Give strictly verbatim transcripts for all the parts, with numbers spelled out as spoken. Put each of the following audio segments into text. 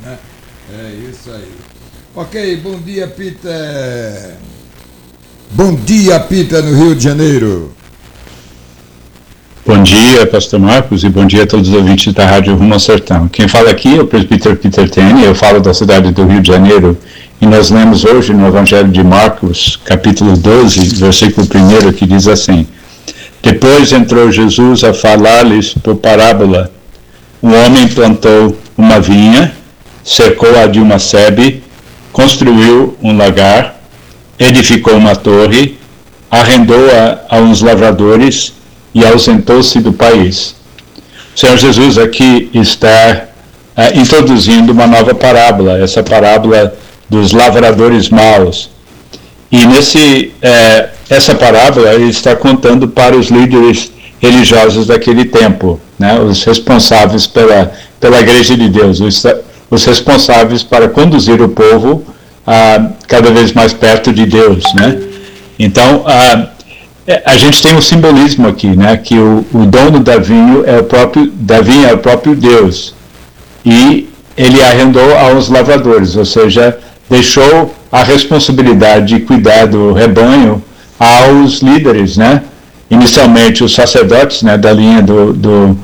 né? É isso aí. Ok, bom dia, Peter. Bom dia, Peter, no Rio de Janeiro. Bom dia, pastor Marcos, e bom dia a todos os ouvintes da Rádio Rumo ao Sertão. Quem fala aqui é o presbítero Peter Tene, eu falo da cidade do Rio de Janeiro, e nós lemos hoje no Evangelho de Marcos, capítulo doze, versículo um, que diz assim: Depois entrou Jesus a falar-lhes por parábola. Um homem plantou uma vinha, cercou-a de uma sebe, construiu um lagar, edificou uma torre, arrendou-a a uns lavradores e ausentou-se do país. O Senhor Jesus aqui está uh, introduzindo uma nova parábola, essa parábola dos lavradores maus. E nesse, uh, essa parábola ele está contando para os líderes religiosos daquele tempo, né, os responsáveis pela, pela Igreja de Deus, os, os responsáveis para conduzir o povo uh, cada vez mais perto de Deus, né? Então, uh, a gente tem um simbolismo aqui, né, que o, o dono da vinho é o próprio, da vinha é o próprio Deus, e ele arrendou aos lavradores, ou seja, deixou a responsabilidade de cuidar do rebanho aos líderes, né, inicialmente os sacerdotes, né, da linha do, do, uh,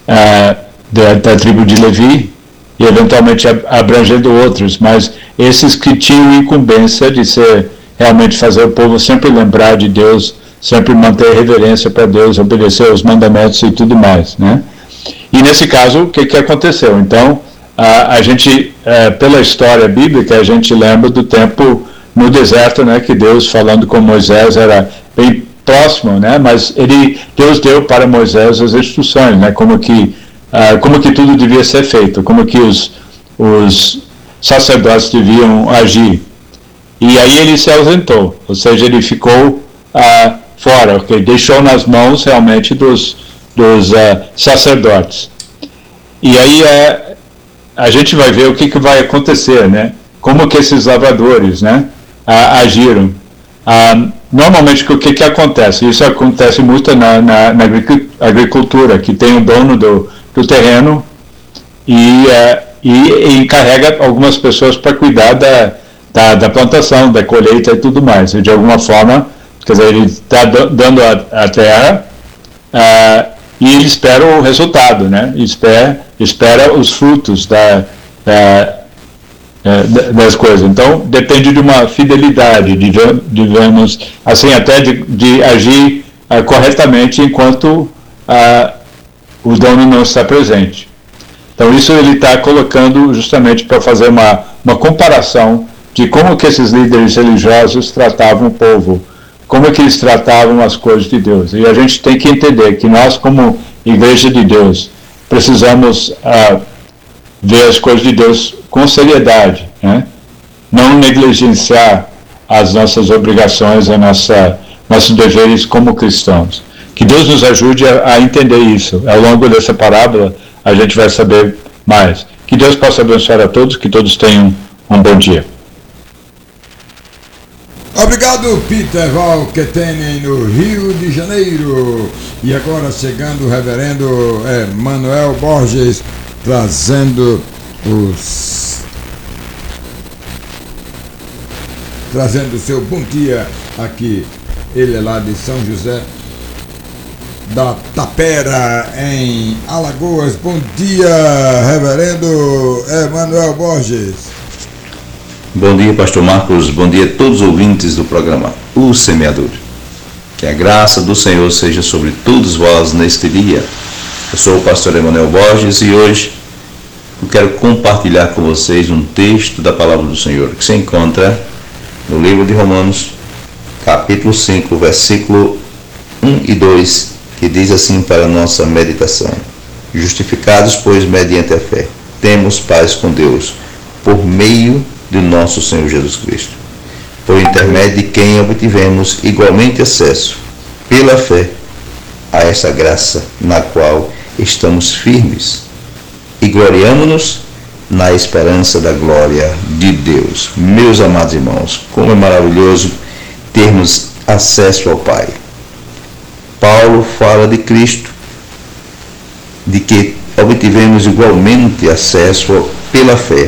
da, da tribo de Levi, e eventualmente abrangendo outros, mas esses que tinham incumbência de ser, realmente fazer o povo sempre lembrar de Deus, sempre manter reverência para Deus, obedecer aos mandamentos e tudo mais, né? E nesse caso, o que, que aconteceu? Então, a, a gente, é, pela história bíblica, a gente lembra do tempo no deserto, né, que Deus, falando com Moisés, era bem próximo, né, mas ele, Deus deu para Moisés as instruções, né, como que, uh, como que tudo devia ser feito, como que os, os sacerdotes deviam agir. E aí ele se ausentou, ou seja, ele ficou uh, fora, okay? Deixou nas mãos realmente dos, dos uh, sacerdotes. E aí uh, a gente vai ver o que, que vai acontecer, né? Como que esses lavradores, né, uh, agiram. Uh, normalmente o que, que acontece? Isso acontece muito na, na, na agricultura, que tem o dono do, do terreno e, uh, e, e encarrega algumas pessoas para cuidar da, da, da plantação, da colheita e tudo mais. E de alguma forma, quer dizer, ele está dando a, a terra uh, e ele espera o resultado, né? Espera, espera os frutos da, da, das coisas. Então, depende de uma fidelidade, digamos assim, até de, de agir uh, corretamente enquanto uh, o dono não está presente. Então, isso ele está colocando justamente para fazer uma, uma comparação de como que esses líderes religiosos tratavam o povo, como é que eles tratavam as coisas de Deus. E a gente tem que entender que nós, como Igreja de Deus, precisamos uh, ver as coisas de Deus com seriedade, né? Não negligenciar as nossas obrigações, a nossa, nossos deveres como cristãos. Que Deus nos ajude a, a entender isso. Ao longo dessa parábola, a gente vai saber mais. Que Deus possa abençoar a todos, que todos tenham um bom dia. Obrigado, Peter Valquetene, no Rio de Janeiro. E agora chegando o reverendo Emanuel Borges, trazendo os trazendo o seu bom dia aqui. Ele é lá de São José da Tapera, em Alagoas. Bom dia, reverendo Emanuel Borges. Bom dia, pastor Marcos, bom dia a todos os ouvintes do programa O Semeador. Que a graça do Senhor seja sobre todos vós neste dia. Eu sou o pastor Emanuel Borges e hoje eu quero compartilhar com vocês um texto da palavra do Senhor que se encontra no livro de Romanos, capítulo cinco, versículo um e dois, que diz assim para a nossa meditação: Justificados, pois, mediante a fé, temos paz com Deus, por meio de nosso Senhor Jesus Cristo, por intermédio de quem obtivemos igualmente acesso, pela fé, a essa graça na qual estamos firmes e gloriamo-nos na esperança da glória de Deus. Meus amados irmãos, como é maravilhoso termos acesso ao Pai. Paulo fala de Cristo, de que obtivemos igualmente acesso pela fé